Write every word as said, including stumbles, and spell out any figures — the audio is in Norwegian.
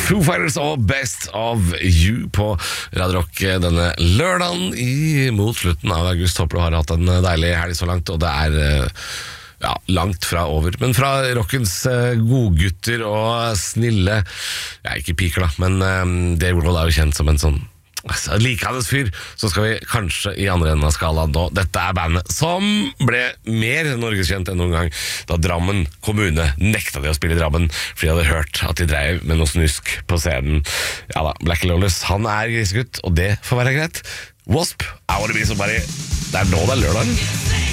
Foo Fighters og Best of You på Radio Rock denne lørdagen i mot slutten av august. Håper du har hatt en deilig helg så langt, og det er ja, langt fra over. Men fra rockens godgutter og snille, ja, ikke piker da, men um, Dave Grohl er jo kjent som en sånn altså, likhandes fyr, så skal vi kanskje i andre enden av skalaen nå. Dette er bandet som ble mer norgeskjent enn noen gang da Drammen kommune nekta de å spille i Drammen fordi de hadde hørt at de drev med noe snusk på scenen. Ja da, Blackie Lawless, han er grisegutt, og det får være greit. Wasp, I wanna be somebody. Det er nå det er lørdag.